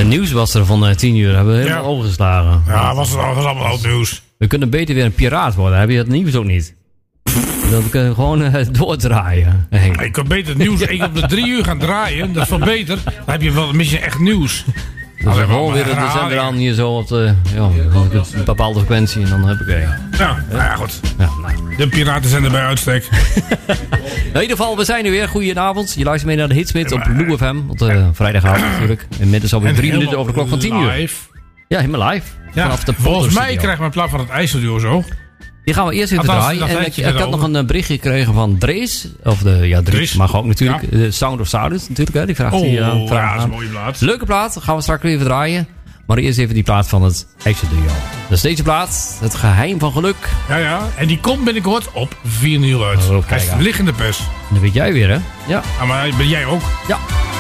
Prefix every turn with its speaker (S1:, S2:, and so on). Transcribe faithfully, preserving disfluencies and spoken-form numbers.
S1: Het nieuws was er van uh, tien uur. Hebben we helemaal
S2: Ja.
S1: overgeslagen.
S2: Ja, was het al, was allemaal oud nieuws.
S1: We kunnen beter weer een piraat worden. Heb je het nieuws ook niet? Dan kunnen we gewoon uh, doordraaien. Henk.
S2: Je kunt beter het nieuws één op de drie uur gaan draaien. Dat is veel beter. Dan heb je wel misschien echt nieuws.
S1: Dus we gewoon weer de zender aan hier zo op de, ja, een bepaalde frequentie en dan heb ik er.
S2: Ja, nou ja, goed.
S1: Ja, nou.
S2: De piratenzender bij uitstek.
S1: In ieder geval, we zijn er weer. Goedenavond. Je luistert mee naar de Hitsmith op Lou F M. Want uh, vrijdagavond natuurlijk. Inmiddels alweer drie minuten over de klok van tien uur.
S2: Live.
S1: Ja, helemaal live.
S2: Ja,
S1: Vanaf de
S2: volgens mij
S1: studio.
S2: krijgen we in plaats van het IJsselduo zo.
S1: Die gaan we eerst even
S2: Althans,
S1: draaien.
S2: dat
S1: En
S2: weet
S1: ik,
S2: je
S1: ik had
S2: erover.
S1: nog een uh, berichtje gekregen van Drees. Of de, ja, Dries
S2: Dries.
S1: mag ook natuurlijk.
S2: Ja.
S1: De Sound of Silence natuurlijk. Hè. Die vraagt
S2: Oh,
S1: die, uh,
S2: ja,
S1: vraag
S2: dat is
S1: aan.
S2: een mooie plaat.
S1: Leuke plaat. Gaan we straks weer even draaien. Maar eerst even die plaat van het IJsselduo. Dus deze plaat, Het Geheim van Geluk.
S2: Ja, ja. En die komt binnenkort op vinyl uit.
S1: Oh,
S2: Hij
S1: kijk
S2: is
S1: aan.
S2: liggende pers.
S1: Dat weet jij weer, hè? Ja.
S2: Ja, maar ben jij ook?
S1: Ja.